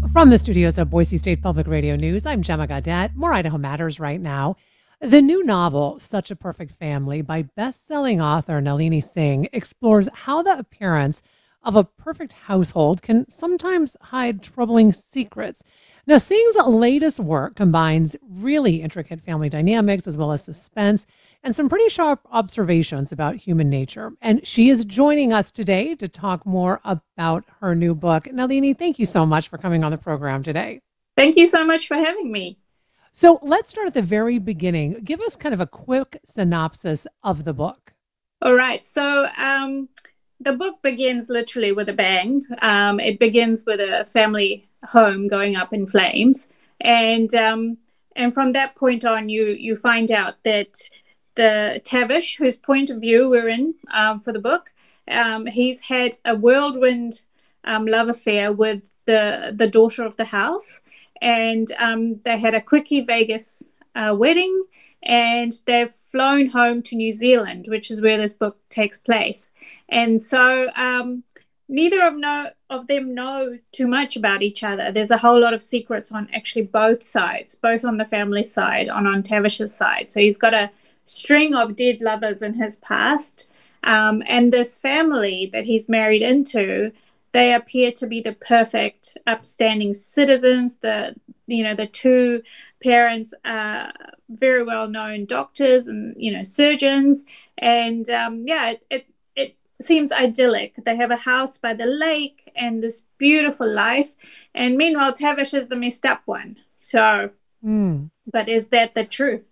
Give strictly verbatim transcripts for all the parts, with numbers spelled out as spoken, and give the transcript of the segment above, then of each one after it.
From the studios of Boise State Public Radio News, I'm Gemma Gaudette. More Idaho Matters right now. The new novel, Such a Perfect Family, by best-selling author Nalini Singh, explores how the appearance of a perfect household can sometimes hide troubling secrets. Now, Singh's latest work combines really intricate family dynamics as well as suspense and some pretty sharp observations about human nature. And she is joining us today to talk more about her new book. Nalini, thank you so much for coming on the program today. Thank you so much for having me. So let's start at the very beginning. Give us kind of a quick synopsis of the book. All right. So um, the book begins literally with a bang. Um, it begins with a family home going up in flames. And um, and from that point on, you you find out that the Tavish, whose point of view we're in um, for the book, um, he's had a whirlwind um, love affair with the, the daughter of the house. And um, they had a quickie Vegas uh, wedding, and they've flown home to New Zealand, which is where this book takes place. And so um, neither of, know, of them know too much about each other. There's a whole lot of secrets on actually both sides, both on the family side and on Tavish's side. So he's got a string of dead lovers in his past. Um, and this family that he's married into, they appear to be the perfect, upstanding citizens. The you know the two parents are very well known doctors and you know surgeons, and um, yeah, it, it it seems idyllic. They have a house by the lake and this beautiful life, and meanwhile Tavish is the messed up one. So, mm. But is that the truth?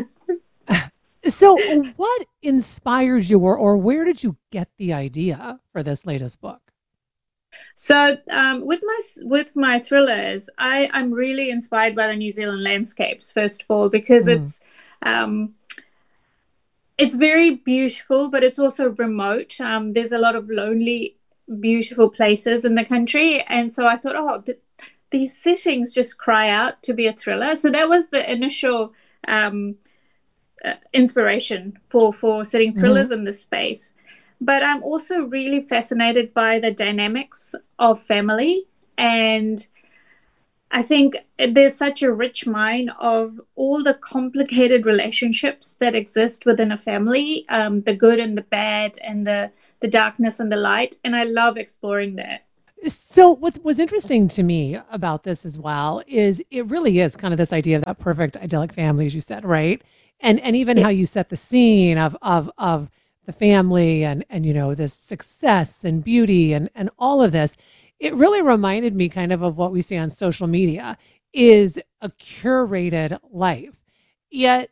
So, what inspires you, or or where did you get the idea for this latest book? So um, with my with my thrillers, I, I'm really inspired by the New Zealand landscapes, first of all, because mm. it's um, it's very beautiful, but it's also remote. Um, there's a lot of lonely, beautiful places in the country. And so I thought, oh, th- these settings just cry out to be a thriller. So that was the initial um, uh, inspiration for, for setting thrillers mm-hmm. in this space. But I'm also really fascinated by the dynamics of family. And I think there's such a rich mine of all the complicated relationships that exist within a family, um, the good and the bad and the, the darkness and the light. And I love exploring that. So what's, what's interesting to me about this as well is it really is kind of this idea of that perfect idyllic family, as you said, right? And and even yeah. how you set the scene of of of the family and, and, you know, this success and beauty and, and all of this, it really reminded me kind of of what we see on social media is a curated life. Yet,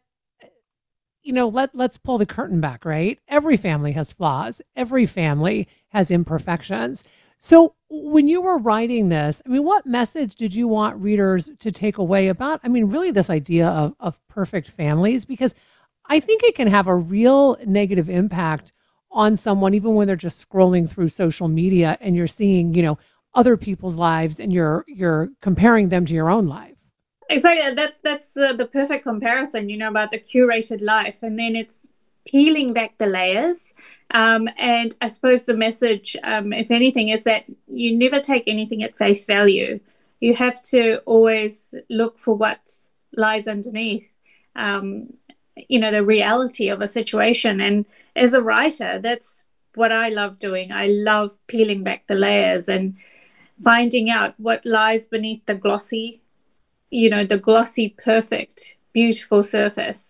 you know, let, let's pull the curtain back, right? Every family has flaws. Every family has imperfections. So when you were writing this, I mean, what message did you want readers to take away about, I mean, really this idea of, of perfect families? Because I think it can have a real negative impact on someone, even when they're just scrolling through social media and you're seeing, you know, other people's lives and you're you're comparing them to your own life. Exactly. That's that's uh, the perfect comparison, you know, about the curated life. And then it's peeling back the layers. Um, and I suppose the message, um, if anything, is that you never take anything at face value. You have to always look for what lies underneath. Um, you know, the reality of a situation. And as a writer, that's what I love doing. I love peeling back the layers and finding out what lies beneath the glossy, you know, the glossy, perfect, beautiful surface.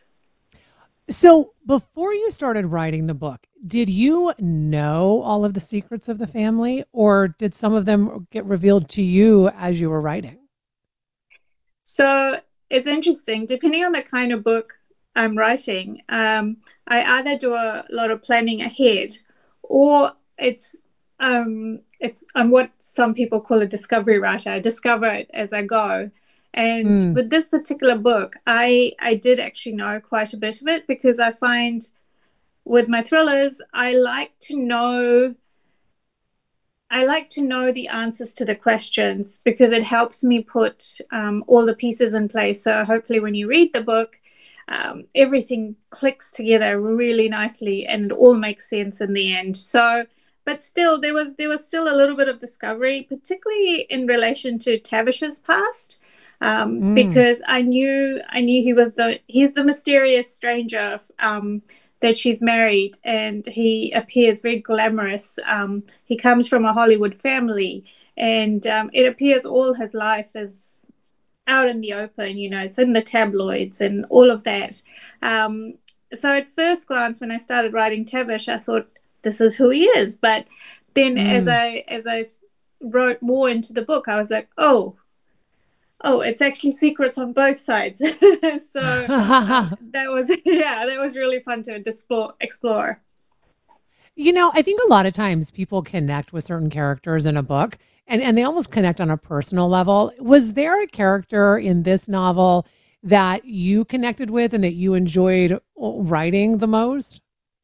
So before you started writing the book, did you know all of the secrets of the family, or did some of them get revealed to you as you were writing? So it's interesting, depending on the kind of book I'm writing, um, I either do a lot of planning ahead, or it's um, it's I'm what some people call a discovery writer. I discover it as I go. And mm. with this particular book, I I did actually know quite a bit of it, because I find with my thrillers, I like to know I like to know the answers to the questions, because it helps me put um, all the pieces in place. So hopefully when you read the book, Um, everything clicks together really nicely and it all makes sense in the end. So but still there was there was still a little bit of discovery, particularly in relation to Tavish's past, um, Mm. because I knew I knew he was the he's the mysterious stranger, um, that she's married, and he appears very glamorous. Um, he comes from a Hollywood family, and um, it appears all his life is out in the open. You know, it's in the tabloids and all of that. Um, so at first glance, when I started writing Tavish, I thought this is who he is. But then, as Mm. I as I wrote more into the book, I was like, oh, oh, it's actually secrets on both sides. So um, that was yeah, that was really fun to explore. Explore. You know, I think a lot of times people connect with certain characters in a book and, and they almost connect on a personal level. Was there a character in this novel that you connected with and that you enjoyed uh, writing the most?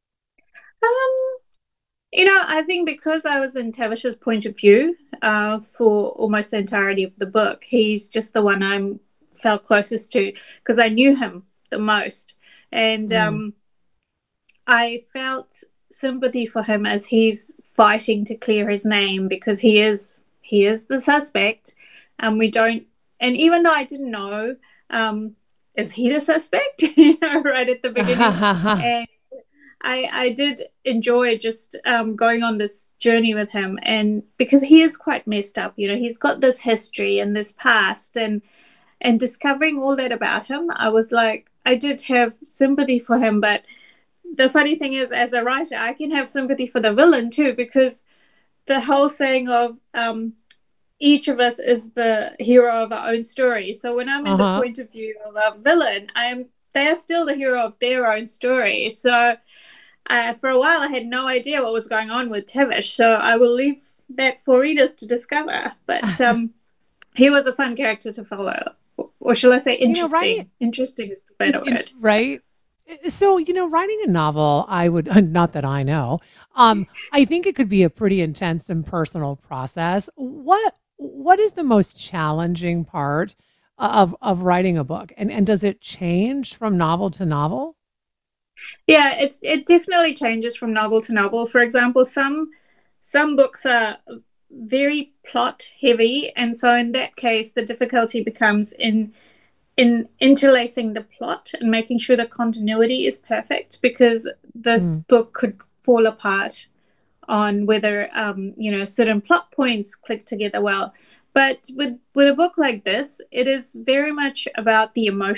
Um, you know, I think because I was in Tavish's point of view uh, for almost the entirety of the book, he's just the one I felt closest to because I knew him the most, and Mm. um, I felt sympathy for him as he's fighting to clear his name because he is he is the suspect, and we don't. And even though I didn't know, um, is he the suspect? You know, right at the beginning, and I I did enjoy just um, going on this journey with him, and because he is quite messed up, you know, he's got this history and this past, and and discovering all that about him, I was like, I did have sympathy for him, but the funny thing is, as a writer, I can have sympathy for the villain too, because the whole saying of um, each of us is the hero of our own story. So when I'm in the Uh-huh. point of view of a villain, I'm they are still the hero of their own story. So uh, for a while, I had no idea what was going on with Tavish. So I will leave that for readers to discover. But um, he was a fun character to follow, or shall I say, You know, writing interesting? Interesting is the in, better in word. right. Uh, So, you know, writing a novel, I would not that I know. Um, I think it could be a pretty intense and personal process. What what is the most challenging part of of writing a book? And and does it change from novel to novel? Yeah, it's it definitely changes from novel to novel. For example, some some books are very plot heavy, and so in that case, the difficulty becomes in in interlacing the plot and making sure the continuity is perfect because this Mm. book could fall apart on whether um, you know certain plot points click together well. But with with a book like this, it is very much about the emotion